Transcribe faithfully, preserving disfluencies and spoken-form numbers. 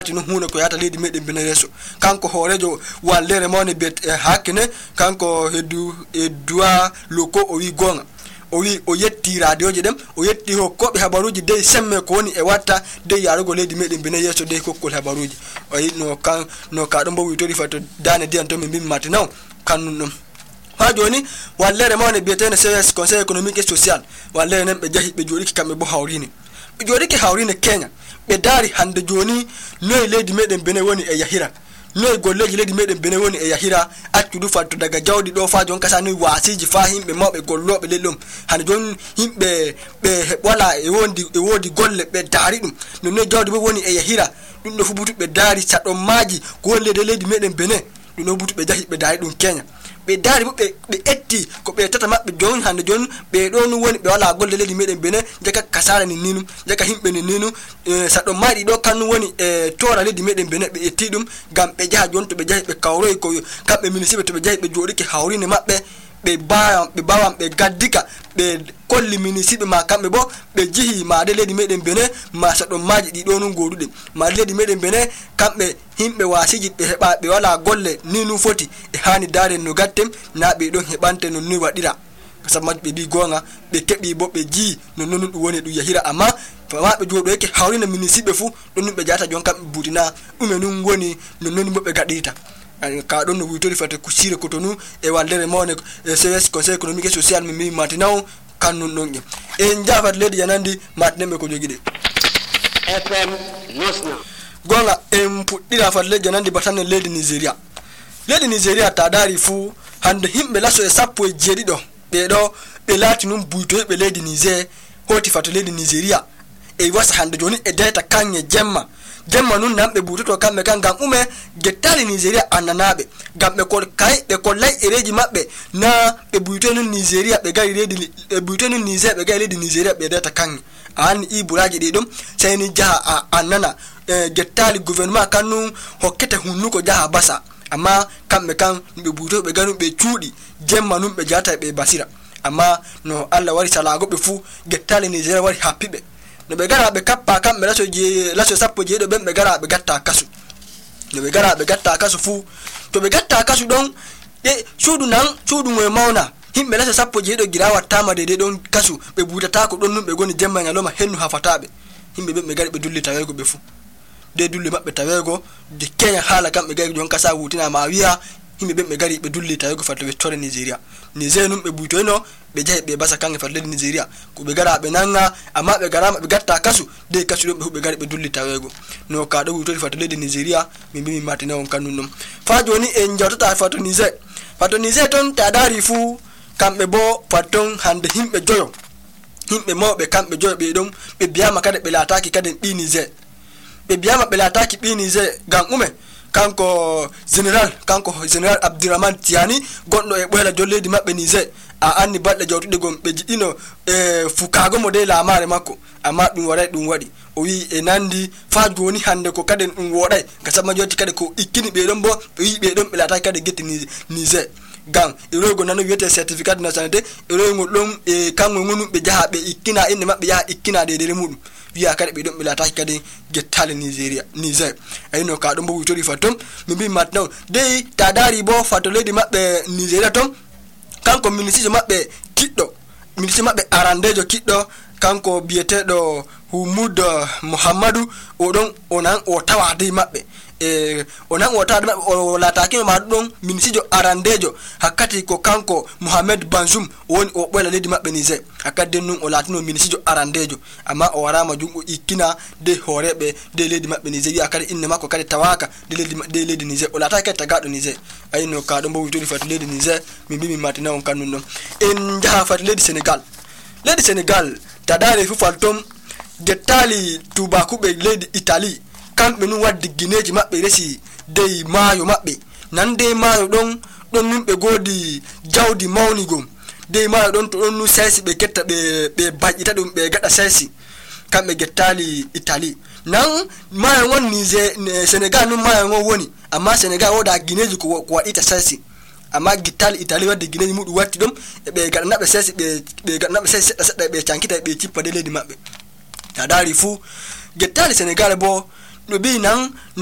tinu huna ko yata leydi meden benereso kanko horejo wallere mawne bet e hakine kanko heddu e duwa loko o wi gonga o wi o yetti radioje dem o yetti hokkobe habaruji de semme ko woni e watta de yarugo leydi meden benereso de kokkol habaruji o yi no kan no ka do mbo wi tori fato dane dian to min matinaw kanun dum ha joni wallere mawne betene C S conseil économique et social wallere nem be jahi be jodi kambe bo hawrini be jodi ke hawrini Kenya be dari hande joni noy leydi meden bene woni e yahira noy golleji leydi meden bene woni e yahira accudu fatto daga jawdi do fa jon kasa noy wasiji fa himbe mawbe gollobe lelum hande jon himbe be wala e wondi e wodi golle be dari dum no noy jawdi bo woni e yahira dum do fu butu be dari saddo maaji golle de leydi meden bene dum no butu be jahi be dari dum Kenya be dari be be etti ko be tata mabbe jon hande jon be do no woni be wala golle leydi meden bene jaka kasara ni ninu jaka himbe ni ninu e saddo mari do kanu woni e tora leydi meden bene be etti dum gam be jaha jon to be jahi be kawroy ko kambe minisibe to be jahi be jodiki hawrine mabbe be baam be bawam be gaddika be kolli minisibe ma kambe bo be jihi ma de leydi meden bene ma saddo maji di do no godude ma leydi meden bene kambe himbe wasiji be heba be wala golle ninu foti e hani dare no gattem na be don hebante no ni wadira kasama be bi gonga be kebi bo be ji no nonu du woni du yahira amma fa be jodo yake hawrina minisibe fu don be jata jon kambe budina umenu woni no nonu bo be gadita ka don no witori fate kusire kotonu e wallere mawne C S conseil économique et social mi matinaw kanu nonge e njafat leydi yanandi matneme ko jogide F M Nosna gonga em puddira fat leydi yanandi batane leydi Nigeria leydi Nigeria ta dari fu hande himbe laso e sappo e jedi do be do be lati num buito be leydi Niger hoti fat leydi Nigeria e wasa hande joni e data kanye jemma jemma nun nambe bututo kambe kan gam ume gettali Nigeria ananabe gambe ko kay be ko lay ereji mabbe na be buitenu Nigeria be gari redi e buitenu Nigeria be gari redi Nigeria be data kan an iburaji de dum sayni jaha anana e gettali gouvernement kanu hokkete hunnuko jaha basa amma kambe kan be buto be ganu be cuudi jemma nun be jata be basira amma no Allah wari salago be fu gettali Nigeria wari happibe no be gara be kappa kambe laso je laso sappo je do be be gara be gatta kasu no be gara be gatta kasu fu to be gatta kasu don de suudu nan suudu moy mauna himbe laso sappo je do girawa tamade de don kasu be budata ko don be goni jemma nyaloma hennu hafatabe himbe be be gari be dulli tawego be fu de dulli mabbe tawego de Kenya hala kambe gari don kasa wutina ma wiya himbe be be gari be dulli tawego fato be tore Nigeria Nigeria num be buto no be jahi be basa kange fato Nigeria ko be gara be nanga amma be gara be gatta kasu de kasu do be gari be dulli tawego no ka do wuto fato Nigeria mi mi matina on kanunum fa joni en jawtata fato Niger fato Niger ton ta dari fu kambe bo faton hande himbe joyo himbe mawbe kambe joyo be don be biyama kada be lataki kada bi Niger be biyama be lataki bi Niger gam ume kanko general kanko general Abdurrahman Tiani gondo e boyla jolledi mabbe Niger a anni badde jawtude gom be jidino e fukago model amare makko amma dum waray dum wadi o wi e nandi fa joni hande ko kaden dum woday gasama joti kade ko ikkini be don bo be wi be don be lataki kade getti Niger gang irogo nanu wiete certificat de nationalité irogo dum e kango ngunu be jaha be ikkina inde mabbe jaha ikkina de de mudum wiya kade be don be lataki kade gettale Nigeria Niger ayno ka don bo witori fatom mi bi matnaw de ta dari bo fato leydi mabbe Nigeria tom kanko ministre mabbe kiddo ministre mabbe arandejo kiddo kanko bietedo Humud Muhammadu o don onan o tawade mabbe e onan o tawade mabbe o lataki ma don ministre arandejo hakati ko kanko Mohamed Bazoum woni o boyla leydi mabbe Niger hakade nun o latino ministre arandejo amma o warama jungo ikkina de horebe de leydi mabbe Niger ya kade inne makko kade tawaka de leydi de leydi Niger o lataki tagado Niger ayno ka don bo witori fat leydi Niger mi bi mi matina on kanun non en jaha fat leydi Senegal leydi Senegal tadare fu faltom gettali tubakube leydi Italy kambe nu waddi gineji mabbe resi dey maayo mabbe nande maayo don don numbe godi jawdi mawnigom dey maayo don to don nu sesi be ketta be be bajita dum be gada sesi kambe gettali Italy nan maayo won Niger Senegal nu maayo won woni amma Senegal woda gineji ko ko wadita sesi amma gital Italy wadde gineji mudu watti dum e be gada nabe sesi be be gada nabe sesi sedda sedda be cankita be cippa de leydi mabbe ta dari fu gettali Senegal bo no bi nan